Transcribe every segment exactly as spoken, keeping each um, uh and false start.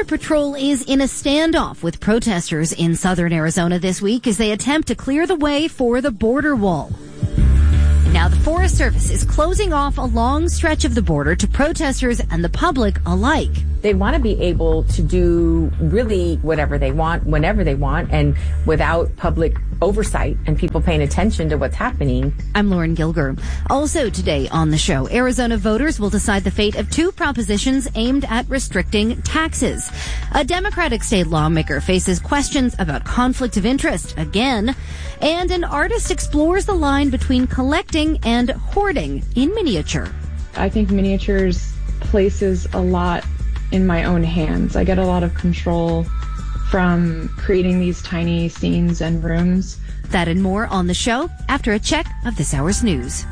Border Patrol is in a standoff with protesters in southern Arizona this week as they attempt to clear the way for the border wall. Now, the Forest Service is closing off a long stretch of the border to protesters and the public alike. They want to be able to do really whatever they want, whenever they want, and without public oversight and people paying attention to what's happening. I'm Lauren Gilger. Also today on the show, Arizona voters will decide the fate of two propositions aimed at restricting taxes. A Democratic state lawmaker faces questions about conflict of interest again. And an artist explores the line between collecting and hoarding in miniature. I think miniatures places a lot in my own hands. I get a lot of control from creating these tiny scenes and rooms. That and more on the show after a check of this hour's news.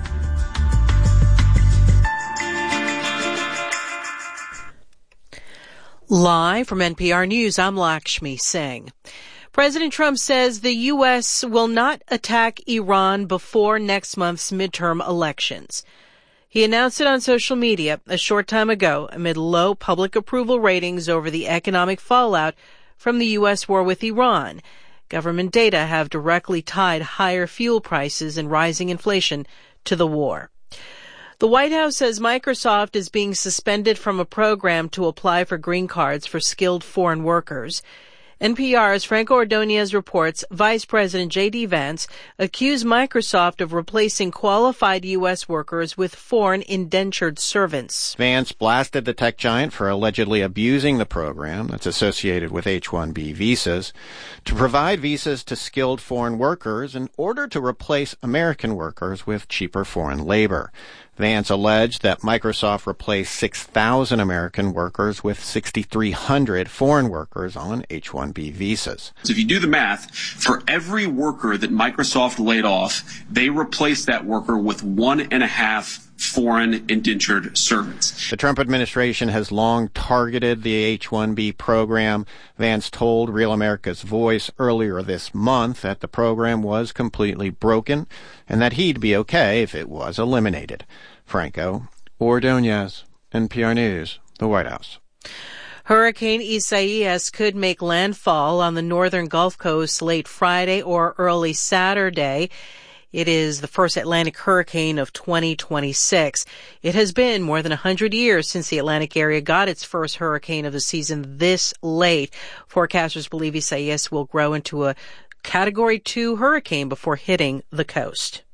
Live from N P R News, I'm Lakshmi Singh. President Trump says the U S will not attack Iran before next month's midterm elections. He announced it on social media a short time ago amid low public approval ratings over the economic fallout from the U S war with Iran. Government data have directly tied higher fuel prices and rising inflation to the war. The White House says Microsoft is being suspended from a program to apply for green cards for skilled foreign workers. N P R's Franco Ordonez reports Vice President J D. Vance accused Microsoft of replacing qualified U S workers with foreign indentured servants. Vance blasted the tech giant for allegedly abusing the program that's associated with H one B visas to provide visas to skilled foreign workers in order to replace American workers with cheaper foreign labor. Vance alleged that Microsoft replaced six thousand American workers with six thousand three hundred foreign workers on H one B visas. So if you do the math, for every worker that Microsoft laid off, they replaced that worker with one and a half foreign indentured servants. The Trump administration has long targeted the H one B program. Vance told Real America's Voice earlier this month that the program was completely broken and that he'd be okay if it was eliminated. Franco Ordonez, N P R News, the White House. Hurricane Isaias could make landfall on the northern Gulf Coast late Friday or early Saturday. It is the first Atlantic hurricane of twenty twenty-six. It has been more than one hundred years since the Atlantic area got its first hurricane of the season this late. Forecasters believe Isaias will grow into a Category two hurricane before hitting the coast.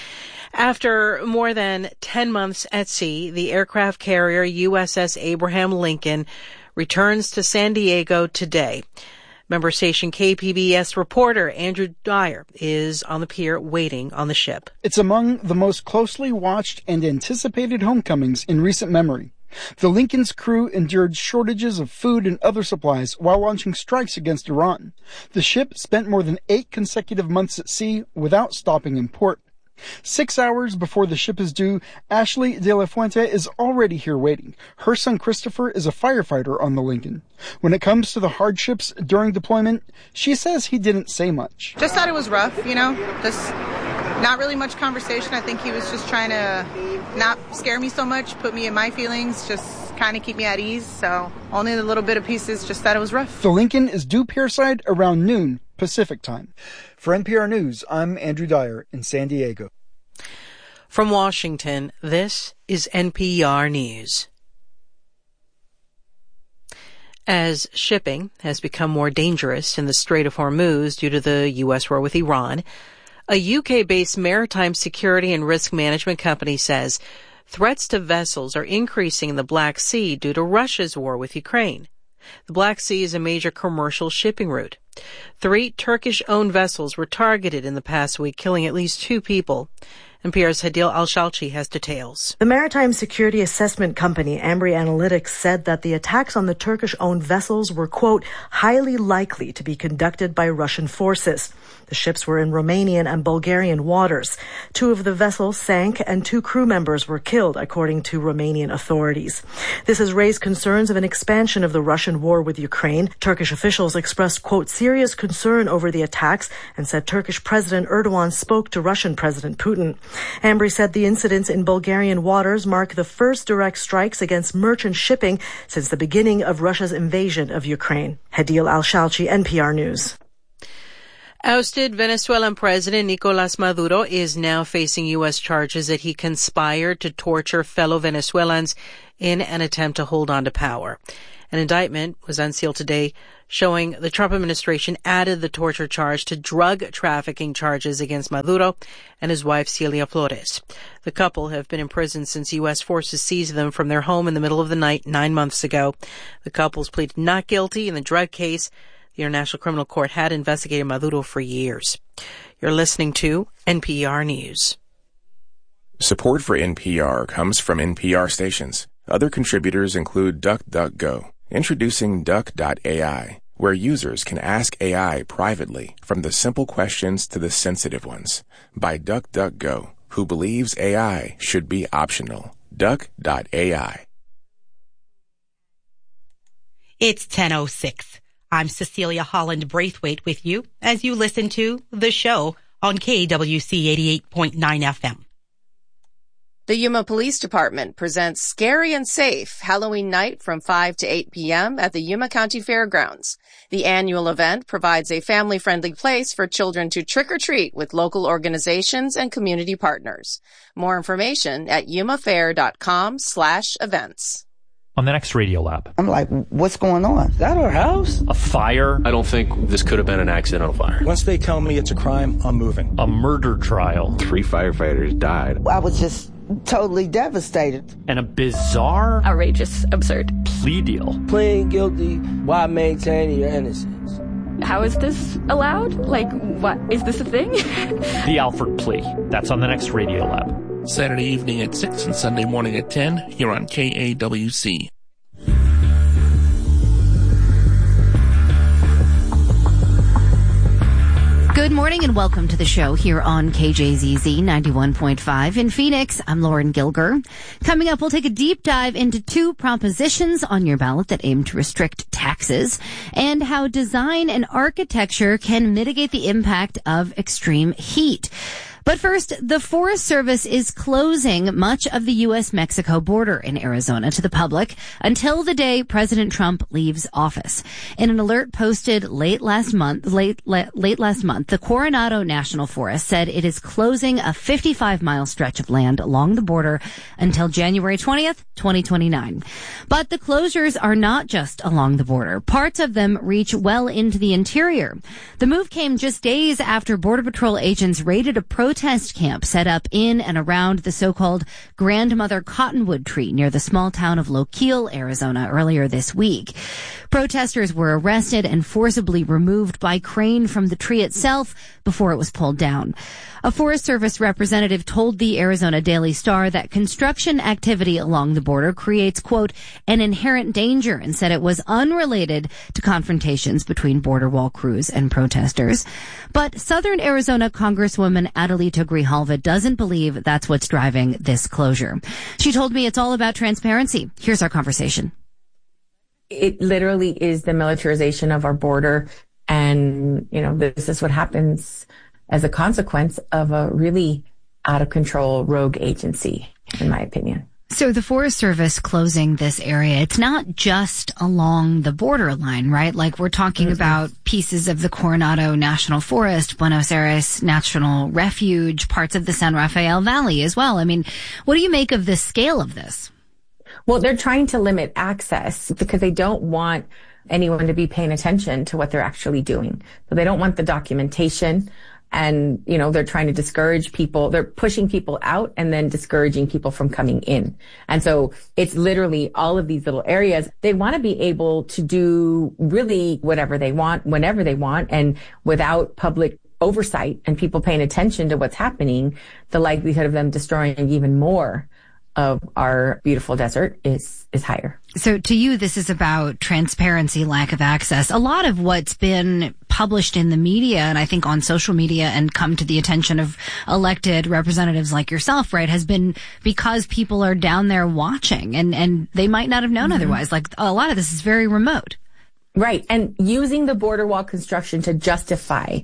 After more than ten months at sea, the aircraft carrier U S S Abraham Lincoln returns to San Diego today. Member station K P B S reporter Andrew Dyer is on the pier waiting on the ship. It's among the most closely watched and anticipated homecomings in recent memory. The Lincoln's crew endured shortages of food and other supplies while launching strikes against Iran. The ship spent more than eight consecutive months at sea without stopping in port. Six hours before the ship is due, Ashley De La Fuente is already here waiting. Her son Christopher is a firefighter on the Lincoln. When it comes to the hardships during deployment, she says he didn't say much. Just thought it was rough, you know, just not really much conversation. I think he was just trying to not scare me so much, put me in my feelings, just kind of keep me at ease. So only the little bit of pieces, just thought it was rough. The Lincoln is due pierside around noon Pacific time. For N P R News, I'm Andrew Dyer in San Diego. From Washington, this is N P R News. As shipping has become more dangerous in the Strait of Hormuz due to the U S war with Iran, a U K-based maritime security and risk management company says threats to vessels are increasing in the Black Sea due to Russia's war with Ukraine. The Black Sea is a major commercial shipping route. Three Turkish-owned vessels were targeted in the past week, killing at least two people. N P R's Hadil Al-Shalchi has details. The maritime security assessment company Ambri Analytics said that the attacks on the Turkish-owned vessels were, quote, highly likely to be conducted by Russian forces. The ships were in Romanian and Bulgarian waters. Two of the vessels sank and two crew members were killed, according to Romanian authorities. This has raised concerns of an expansion of the Russian war with Ukraine. Turkish officials expressed, quote, serious concern over the attacks and said Turkish President Erdogan spoke to Russian President Putin. Ambry said the incidents in Bulgarian waters mark the first direct strikes against merchant shipping since the beginning of Russia's invasion of Ukraine. Hadil Al-Shalchi, N P R News. Ousted Venezuelan President Nicolás Maduro is now facing U S charges that he conspired to torture fellow Venezuelans in an attempt to hold on to power. An indictment was unsealed today showing the Trump administration added the torture charge to drug trafficking charges against Maduro and his wife Celia Flores. The couple have been in prison since U S forces seized them from their home in the middle of the night nine months ago. The couples pleaded not guilty in the drug case. The International Criminal Court had investigated Maduro for years. You're listening to N P R News. Support for N P R comes from N P R stations. Other contributors include DuckDuckGo. Introducing Duck dot A I, where users can ask A I privately from the simple questions to the sensitive ones. By DuckDuckGo, who believes A I should be optional. Duck dot A I. It's ten oh six. I'm Cecilia Holland Braithwaite with you as you listen to The Show on K W C eighty-eight point nine F M. The Yuma Police Department presents Scary and Safe Halloween night from five to eight p.m. at the Yuma County Fairgrounds. The annual event provides a family-friendly place for children to trick-or-treat with local organizations and community partners. More information at yumafair.com slash events. On the next Radio Lab. I'm like, what's going on? Is that our house? A fire. I don't think this could have been an accidental fire. Once they tell me it's a crime, I'm moving. A murder trial. Three firefighters died. I was just totally devastated. And a bizarre, outrageous, absurd plea deal. Pleading guilty while maintaining your innocence. How is this allowed? Like, what? Is this a thing? The Alford plea. That's on the next Radio Lab. Saturday evening at six and Sunday morning at ten here on K A W C. Good morning and welcome to the show here on K J Z Z ninety-one point five in Phoenix. I'm Lauren Gilger. Coming up, we'll take a deep dive into two propositions on your ballot that aim to restrict taxes and how design and architecture can mitigate the impact of extreme heat. But first, the Forest Service is closing much of the U S Mexico border in Arizona to the public until the day President Trump leaves office. In an alert posted late last month, late, late, late last month, the Coronado National Forest said it is closing a fifty-five mile stretch of land along the border until January twentieth, twenty twenty-nine. But the closures are not just along the border. Parts of them reach well into the interior. The move came just days after Border Patrol agents raided a protest Protest camp set up in and around the so-called grandmother cottonwood tree near the small town of Loquil, Arizona, earlier this week. Protesters were arrested and forcibly removed by crane from the tree itself before it was pulled down. A Forest Service representative told the Arizona Daily Star that construction activity along the border creates, quote, an inherent danger, and said it was unrelated to confrontations between border wall crews and protesters. But Southern Arizona Congresswoman Adelita Grijalva doesn't believe that's what's driving this closure. She told me it's all about transparency. Here's our conversation. It literally is the militarization of our border. And, you know, this is what happens as a consequence of a really out of control rogue agency, in my opinion. So the Forest Service closing this area, it's not just along the borderline, right? Like we're talking mm-hmm. about pieces of the Coronado National Forest, Buenos Aires National Refuge, parts of the San Rafael Valley as well. I mean, what do you make of the scale of this? Well, they're trying to limit access because they don't want anyone to be paying attention to what they're actually doing. So they don't want the documentation. And, you know, they're trying to discourage people. They're pushing people out and then discouraging people from coming in. And so it's literally all of these little areas. They want to be able to do really whatever they want, whenever they want, and without public oversight and people paying attention to what's happening, the likelihood of them destroying even more of our beautiful desert is, is higher. So to you, this is about transparency, lack of access. A lot of what's been published in the media and I think on social media and come to the attention of elected representatives like yourself, right, has been because people are down there watching and, and they might not have known mm-hmm. otherwise. Like a lot of this is very remote. Right. And using the border wall construction to justify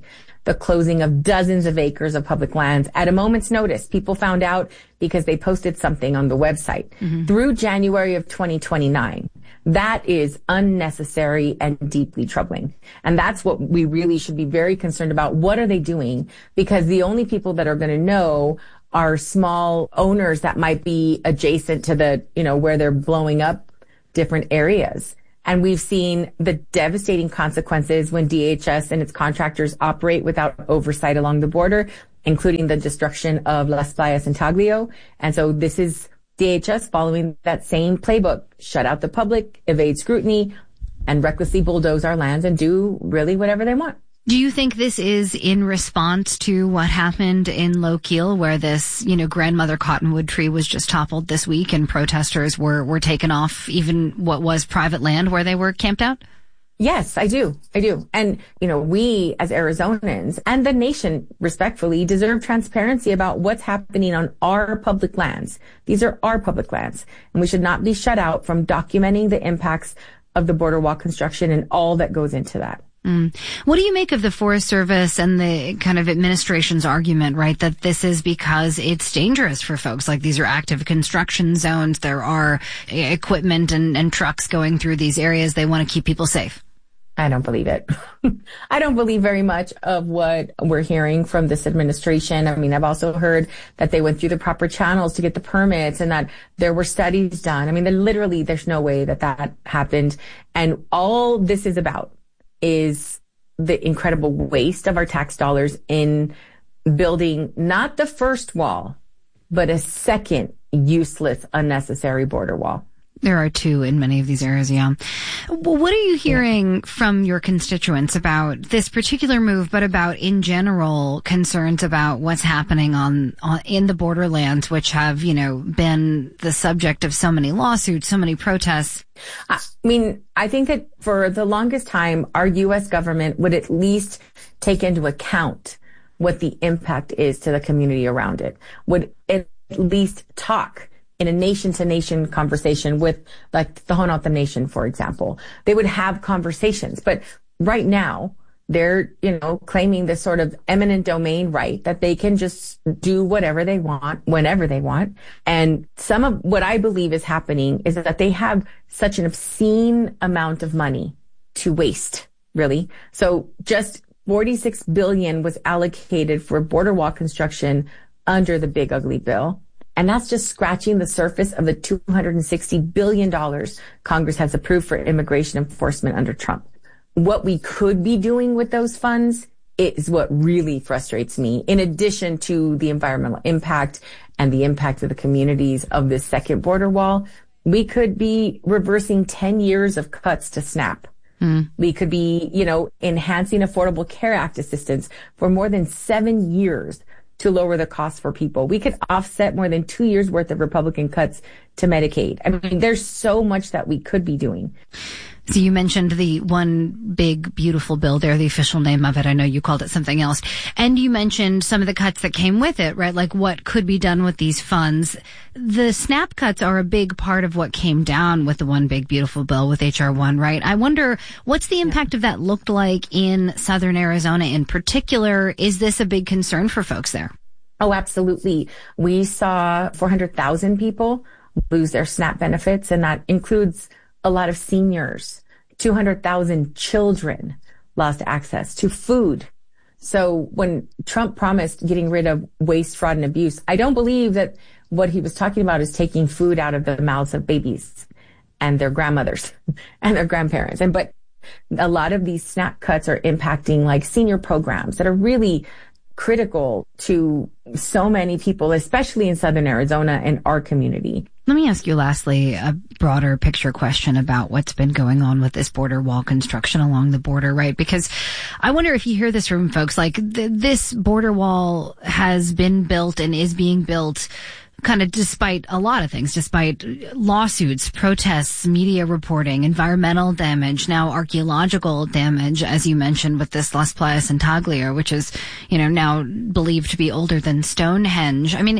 the closing of dozens of acres of public lands at a moment's notice. People found out because they posted something on the website. Mm-hmm. Through January of twenty twenty-nine. That is unnecessary and deeply troubling. And that's what we really should be very concerned about. What are they doing? Because the only people that are going to know are small owners that might be adjacent to the, you know, where they're blowing up different areas. And we've seen the devastating consequences when D H S and its contractors operate without oversight along the border, including the destruction of Las Playas and Taglio. And so this is D H S following that same playbook: shut out the public, evade scrutiny, and recklessly bulldoze our lands and do really whatever they want. Do you think this is in response to what happened in Lochiel, where this, you know, grandmother cottonwood tree was just toppled this week and protesters were, were taken off even what was private land where they were camped out? Yes, I do. I do. And, you know, we as Arizonans and the nation respectfully deserve transparency about what's happening on our public lands. These are our public lands, and we should not be shut out from documenting the impacts of the border wall construction and all that goes into that. Mm. What do you make of the Forest Service and the kind of administration's argument, right, that this is because it's dangerous for folks? Like, these are active construction zones. There are equipment and, and trucks going through these areas. They want to keep people safe. I don't believe it. I don't believe very much of what we're hearing from this administration. I mean, I've also heard that they went through the proper channels to get the permits and that there were studies done. I mean, literally, there's no way that that happened. And all this is about is the incredible waste of our tax dollars in building not the first wall, but a second useless, unnecessary border wall. There are two in many of these areas, yeah. Well, what are you hearing yeah. from your constituents about this particular move, but about in general concerns about what's happening on, on in the borderlands, which have, you know, been the subject of so many lawsuits, so many protests? I mean, I think that for the longest time, our U S government would at least take into account what the impact is to the community around it, would at least talk in a nation-to-nation conversation with, like, the Honolulu Nation, for example. They would have conversations. But right now, they're, you know, claiming this sort of eminent domain right that they can just do whatever they want, whenever they want. And some of what I believe is happening is that they have such an obscene amount of money to waste, really. So just forty-six billion dollars was allocated for border wall construction under the Big Ugly Bill. And that's just scratching the surface of the two hundred sixty billion dollars Congress has approved for immigration enforcement under Trump. What we could be doing with those funds is what really frustrates me. In addition to the environmental impact and the impact of the communities of this second border wall, we could be reversing ten years of cuts to SNAP. Mm. We could be, you know, enhancing Affordable Care Act assistance for more than seven years to lower the cost for people. We could offset more than two years worth of Republican cuts to Medicaid. I mean, there's so much that we could be doing. So you mentioned the one big, beautiful bill there, the official name of it. I know you called it something else. And you mentioned some of the cuts that came with it, right? Like what could be done with these funds. The SNAP cuts are a big part of what came down with the one big, beautiful bill with H R one, right? I wonder, what's the impact of that looked like in Southern Arizona in particular? Is this a big concern for folks there? Oh, absolutely. We saw four hundred thousand people lose their SNAP benefits, and that includes a lot of seniors. two hundred thousand children lost access to food. So when Trump promised getting rid of waste, fraud, and abuse, I don't believe that what he was talking about is taking food out of the mouths of babies and their grandmothers and their grandparents. And but a lot of these SNAP cuts are impacting like senior programs that are really critical to so many people, especially in Southern Arizona and our community. Let me ask you lastly a broader picture question about what's been going on with this border wall construction along the border, right? Because I wonder if you hear this from folks, like th- this border wall has been built and is being built kind of despite a lot of things, despite lawsuits, protests, media reporting, environmental damage, now archaeological damage, as you mentioned with this Las Playas and Taglio, which is, you know, now believed to be older than Stonehenge. I mean,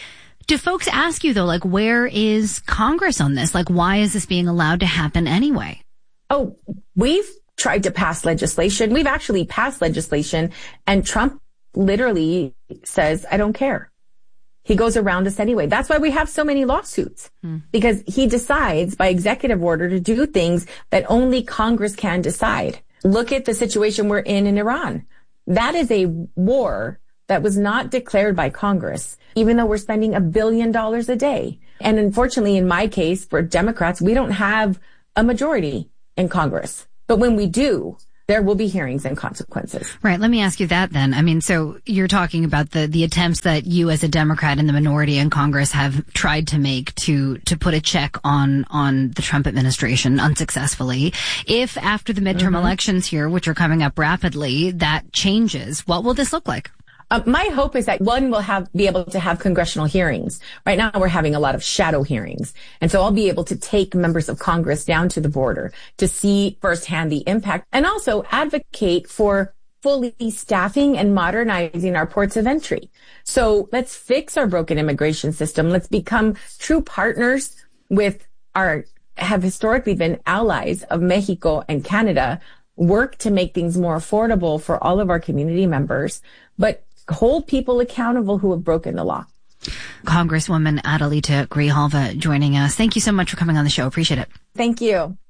do folks ask you, though, like, where is Congress on this? Like, why is this being allowed to happen anyway? Oh, we've tried to pass legislation. We've actually passed legislation, and Trump literally says, I don't care. He goes around us anyway. That's why we have so many lawsuits, hmm. because he decides by executive order to do things that only Congress can decide. Look at the situation we're in in Iran. That is a war that was not declared by Congress, even though we're spending a billion dollars a day. And unfortunately, in my case, for Democrats, we don't have a majority in Congress. But when we do, there will be hearings and consequences. Right. Let me ask you that then. I mean, so you're talking about the, the attempts that you as a Democrat in the minority in Congress have tried to make to, to put a check on, on the Trump administration unsuccessfully. If after the midterm mm-hmm. elections here, which are coming up rapidly, that changes, what will this look like? Uh, my hope is that one will have be able to have congressional hearings. Right now we're having a lot of shadow hearings. And so I'll be able to take members of Congress down to the border to see firsthand the impact and also advocate for fully staffing and modernizing our ports of entry. So let's fix our broken immigration system. Let's become true partners with our, have historically been allies of Mexico and Canada, work to make things more affordable for all of our community members, but hold people accountable who have broken the law. Congresswoman Adelita Grijalva joining us. Thank you so much for coming on the show. Appreciate it. Thank you.